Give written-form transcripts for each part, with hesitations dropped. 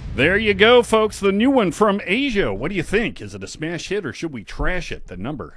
There you go, folks. The new one from Asia. What do you think? Is it a smash hit or should we trash it? The number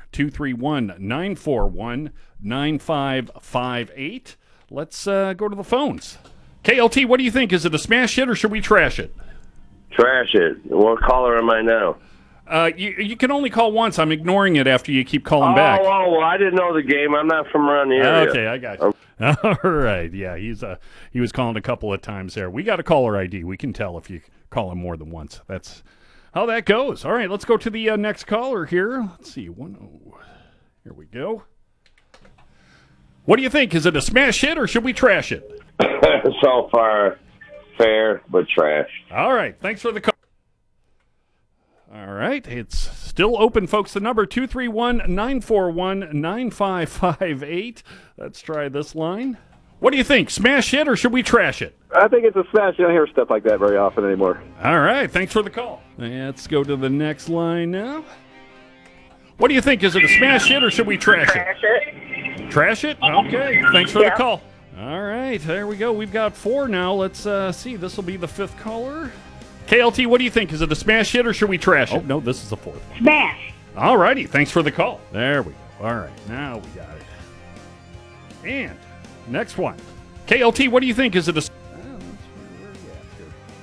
231-941-9558. Let's go to the phones. KLT, what do you think? Is it a smash hit or should we trash it? Trash it. What caller am I now? You can only call once. I'm ignoring it after you keep calling back. Well, I didn't know the game. I'm not from around the area. Okay, I got you. All right. Yeah, he was calling a couple of times there. We got a caller ID. We can tell if you call him more than once. That's how that goes. All right, let's go to the next caller here. Let's see. Here we go. What do you think? Is it a smash hit or should we trash it? So far, fair, but trash. All right. Thanks for the call. All right. It's still open, folks. The number 231-941-9558. Let's try this line. What do you think? Smash hit or should we trash it? I think it's a smash. You don't hear stuff like that very often anymore. All right. Thanks for the call. Let's go to the next line now. What do you think? Is it a smash hit or should we trash it? Trash it. Trash it? Okay. Thanks for the call. All right. There we go. We've got 4 now. Let's see. This will be the 5th caller. KLT, what do you think? Is it a smash hit or should we trash it? Oh, no, this is the 4th one. Smash. All righty. Thanks for the call. There we go. All right. Now we got it. And next one. KLT, what do you think? Is it a... where are we at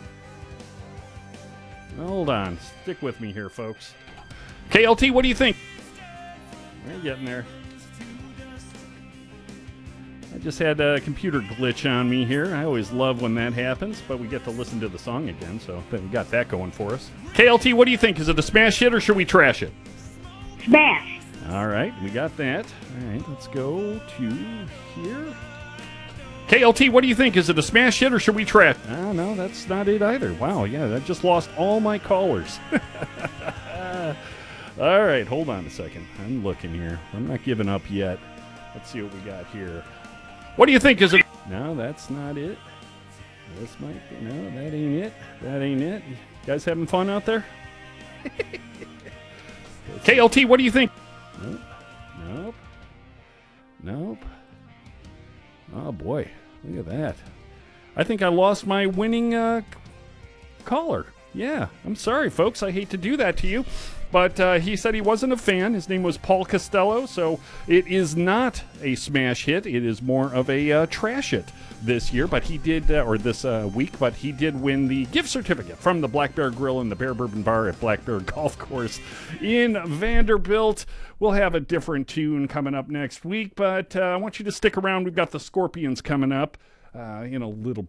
here? Hold on. Stick with me here, folks. KLT, what do you think? We're getting there. I just had a computer glitch on me here. I always love when that happens, but we get to listen to the song again, so we got that going for us. KLT, what do you think? Is it a smash hit or should we trash it? Smash. All right, we got that. All right, let's go to here. KLT, what do you think? Is it a smash hit or should we trash? Oh, no, that's not it either. Wow, yeah, I just lost all my callers. All right, hold on a second. I'm looking here. I'm not giving up yet. Let's see what we got here. What do you think? Is it? No, that's not it. This might be. No, that ain't it. That ain't it. You guys having fun out there? KLT, what do you think? Nope. Nope. Nope. Oh, boy. Look at that. I think I lost my winning caller. Yeah. I'm sorry, folks. I hate to do that to you. But he said he wasn't a fan. His name was Paul Costello, so it is not a smash hit. It is more of a trash hit this year, but he did, or this week, but he did win the gift certificate from the Black Bear Grill and the Bear Bourbon Bar at Black Bear Golf Course in Vanderbilt. We'll have a different tune coming up next week, but I want you to stick around. We've got the Scorpions coming up in a little